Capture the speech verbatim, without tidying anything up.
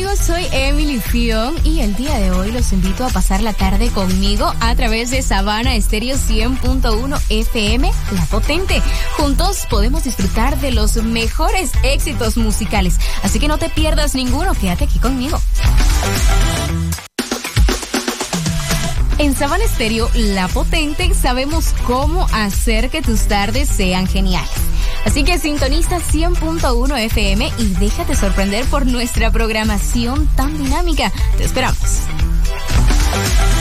amigos, soy Emily Fion y el día de hoy los invito a pasar la tarde conmigo a través de Sabana Estéreo cien punto uno F M, La Potente. Juntos podemos disfrutar de los mejores éxitos musicales, así que no te pierdas ninguno, quédate aquí conmigo. En Sabana Estéreo, La Potente, sabemos cómo hacer que tus tardes sean geniales. Así que sintoniza cien punto uno F M y déjate sorprender por nuestra programación tan dinámica. Te esperamos.